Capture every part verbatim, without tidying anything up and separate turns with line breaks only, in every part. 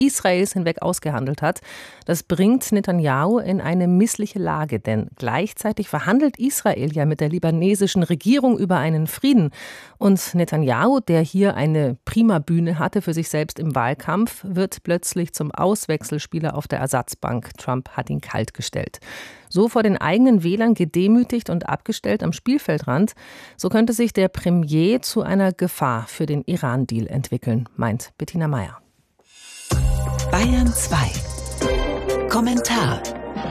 Israels hinweg ausgehandelt hat. Das bringt Netanjahu in eine missliche Lage, denn gleichzeitig verhandelt Israel ja mit der libanesischen Regierung über einen Frieden. Und Netanjahu, der hier eine prima Bühne hatte für sich selbst im Wahlkampf, wird plötzlich zum Auswechselspieler auf der Ersatzbank. Trump hat ihn kaltgestellt. So vor den eigenen Wählern gedemütigt und abgestellt am Spielfeldrand, so könnte sich der Premier zu einer Gefahr für den Iran-Deal entwickeln, meint Bettina Meyer.
Bayern zwei. Kommentar.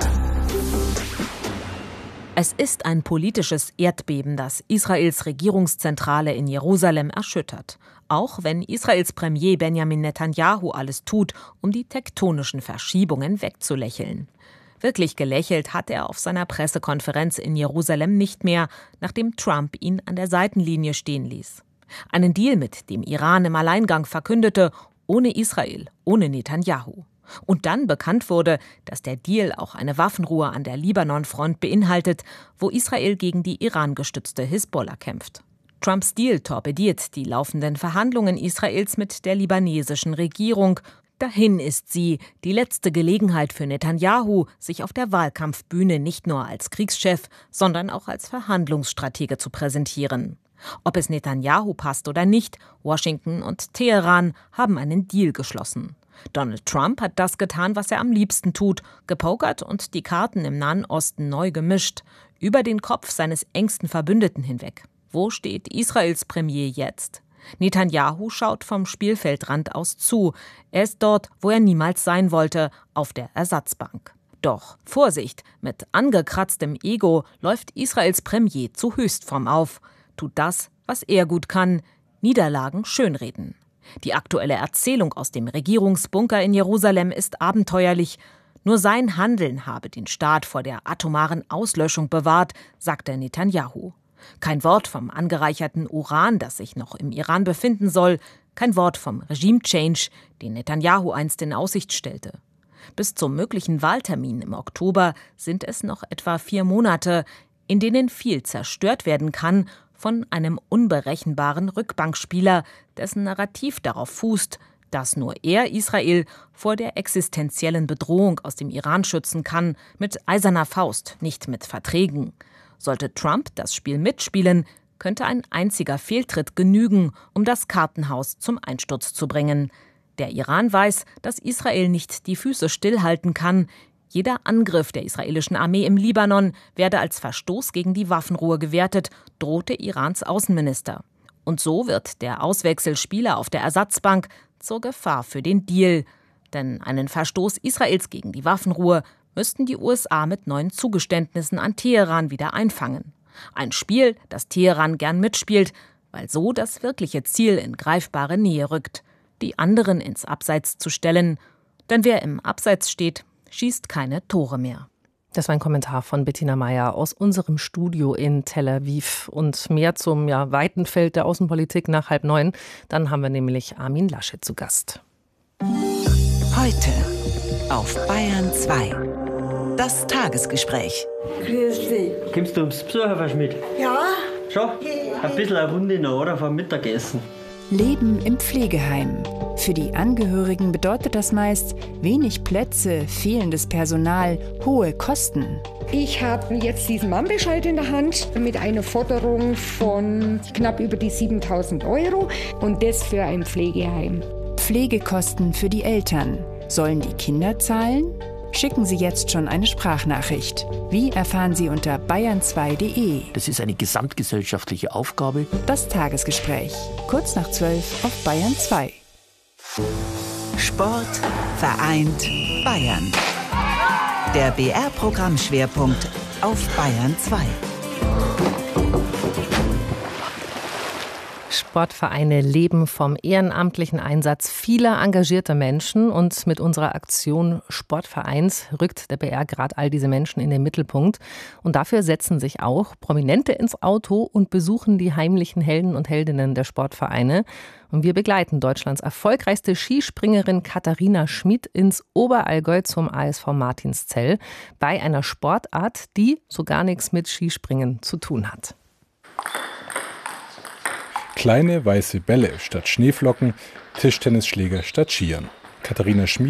Es ist ein politisches Erdbeben, das Israels Regierungszentrale in Jerusalem erschüttert. Auch wenn Israels Premier Benjamin Netanjahu alles tut, um die tektonischen Verschiebungen wegzulächeln. Wirklich gelächelt hat er auf seiner Pressekonferenz in Jerusalem nicht mehr, nachdem Trump ihn an der Seitenlinie stehen ließ. Einen Deal mit dem Iran im Alleingang verkündete, ohne Israel, ohne Netanjahu. Und dann bekannt wurde, dass der Deal auch eine Waffenruhe an der Libanon-Front beinhaltet, wo Israel gegen die Iran gestützte Hisbollah kämpft. Trumps Deal torpediert die laufenden Verhandlungen Israels mit der libanesischen Regierung. Dahin ist sie, die letzte Gelegenheit für Netanjahu, sich auf der Wahlkampfbühne nicht nur als Kriegschef, sondern auch als Verhandlungsstratege zu präsentieren. Ob es Netanjahu passt oder nicht, Washington und Teheran haben einen Deal geschlossen. Donald Trump hat das getan, was er am liebsten tut, gepokert und die Karten im Nahen Osten neu gemischt, über den Kopf seines engsten Verbündeten hinweg. Wo steht Israels Premier jetzt? Netanjahu schaut vom Spielfeldrand aus zu. Er ist dort, wo er niemals sein wollte, auf der Ersatzbank. Doch Vorsicht, mit angekratztem Ego läuft Israels Premier zu Höchstform auf. Tut das, was er gut kann, Niederlagen schönreden. Die aktuelle Erzählung aus dem Regierungsbunker in Jerusalem ist abenteuerlich. Nur sein Handeln habe den Staat vor der atomaren Auslöschung bewahrt, sagte Netanjahu. Kein Wort vom angereicherten Uran, das sich noch im Iran befinden soll. Kein Wort vom Regime-Change, den Netanjahu einst in Aussicht stellte. Bis zum möglichen Wahltermin im Oktober sind es noch etwa vier Monate, in denen viel zerstört werden kann von einem unberechenbaren Rückbankspieler, dessen Narrativ darauf fußt, dass nur er Israel vor der existenziellen Bedrohung aus dem Iran schützen kann, mit eiserner Faust, nicht mit Verträgen. Sollte Trump das Spiel mitspielen, könnte ein einziger Fehltritt genügen, um das Kartenhaus zum Einsturz zu bringen. Der Iran weiß, dass Israel nicht die Füße stillhalten kann. Jeder Angriff der israelischen Armee im Libanon werde als Verstoß gegen die Waffenruhe gewertet, drohte Irans Außenminister. Und so wird der Auswechselspieler auf der Ersatzbank zur Gefahr für den Deal. Denn einen Verstoß Israels gegen die Waffenruhe müssten die U S A mit neuen Zugeständnissen an Teheran wieder einfangen. Ein Spiel, das Teheran gern mitspielt, weil so das wirkliche Ziel in greifbare Nähe rückt, die anderen ins Abseits zu stellen. Denn wer im Abseits steht, schießt keine Tore mehr.
Das war ein Kommentar von Bettina Meyer aus unserem Studio in Tel Aviv. Und mehr zum ja, weiten Feld der Außenpolitik nach halb neun. Dann haben wir nämlich Armin Laschet zu Gast.
Heute auf Bayern zwei. Das Tagesgespräch.
Grüß dich.
Kommst du ums Besucherfest mit?
Ja.
Schon? Ein bisschen eine Runde noch, oder? Vom Mittagessen.
Leben im Pflegeheim. Für die Angehörigen bedeutet das meist wenig Plätze, fehlendes Personal, hohe Kosten.
Ich habe jetzt diesen Mahnbescheid in der Hand mit einer Forderung von knapp über die siebentausend Euro und das für ein Pflegeheim.
Pflegekosten für die Eltern. Sollen die Kinder zahlen? Schicken Sie jetzt schon eine Sprachnachricht. Wie erfahren Sie unter bayern zwei punkt de.
Das ist eine gesamtgesellschaftliche Aufgabe.
Das Tagesgespräch. Kurz nach zwölf auf Bayern zwei.
Sport vereint Bayern. Der B R-Programmschwerpunkt auf Bayern zwei.
Sportvereine leben vom ehrenamtlichen Einsatz vieler engagierter Menschen und mit unserer Aktion Sportvereins rückt der B R gerade all diese Menschen in den Mittelpunkt. Und dafür setzen sich auch Prominente ins Auto und besuchen die heimlichen Helden und Heldinnen der Sportvereine. Und wir begleiten Deutschlands erfolgreichste Skispringerin Katharina Schmid ins Oberallgäu zum A S V Martinszell bei einer Sportart, die so gar nichts mit Skispringen zu tun hat.
Kleine weiße Bälle statt Schneeflocken, Tischtennisschläger statt Skiern.
Katharina Schmid